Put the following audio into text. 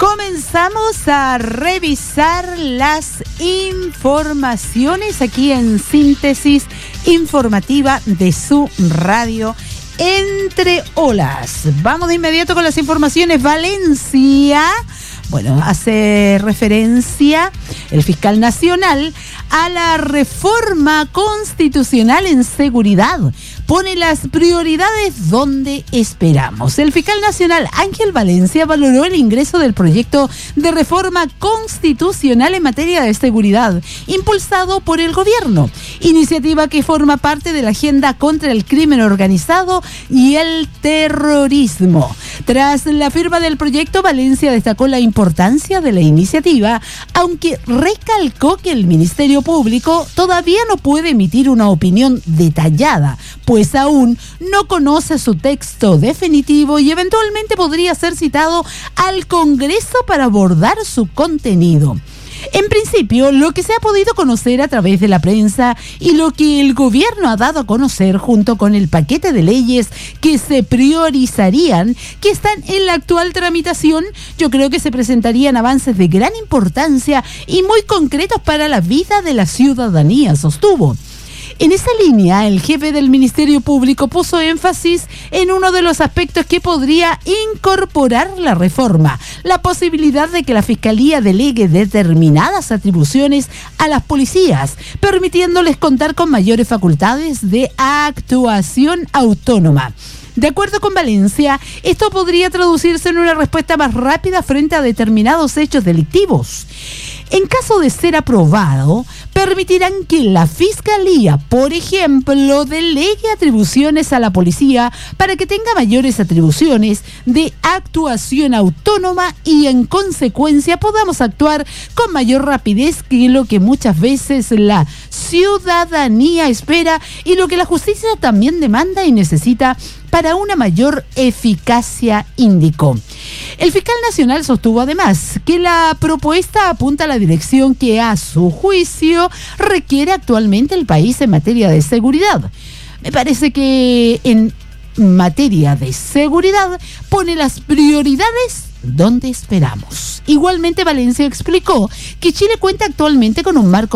Comenzamos a revisar las informaciones aquí en Síntesis Informativa de su radio Entre Olas. Vamos de inmediato con las informaciones. Valencia, bueno, hace referencia el fiscal nacional a la reforma constitucional en seguridad. Pone las prioridades donde esperamos. El fiscal nacional Ángel Valencia valoró el ingreso del proyecto de reforma constitucional en materia de seguridad, impulsado por el gobierno, iniciativa que forma parte de la agenda contra el crimen organizado y el terrorismo. Tras la firma del proyecto, Valencia destacó la importancia de la iniciativa, aunque recalcó que el Ministerio Público todavía no puede emitir una opinión detallada, pues aún no conoce su texto definitivo y eventualmente podría ser citado al Congreso para abordar su contenido. En principio, lo que se ha podido conocer a través de la prensa y lo que el gobierno ha dado a conocer junto con el paquete de leyes que se priorizarían, que están en la actual tramitación, yo creo que se presentarían avances de gran importancia y muy concretos para la vida de la ciudadanía, sostuvo. En esa línea, el jefe del Ministerio Público puso énfasis en uno de los aspectos que podría incorporar la reforma, la posibilidad de que la Fiscalía delegue determinadas atribuciones a las policías, permitiéndoles contar con mayores facultades de actuación autónoma. De acuerdo con Valencia, esto podría traducirse en una respuesta más rápida frente a determinados hechos delictivos. En caso de ser aprobado, permitirán que la Fiscalía, por ejemplo, delegue atribuciones a la policía para que tenga mayores atribuciones de actuación autónoma y en consecuencia podamos actuar con mayor rapidez que lo que muchas veces la ciudadanía espera y lo que la justicia también demanda y necesita para una mayor eficacia, indicó. El fiscal nacional sostuvo además que la propuesta apunta a la dirección que a su juicio requiere actualmente el país en materia de seguridad. Me parece que en materia de seguridad pone las prioridades donde esperamos. Igualmente, Valencia explicó que Chile cuenta actualmente con un marco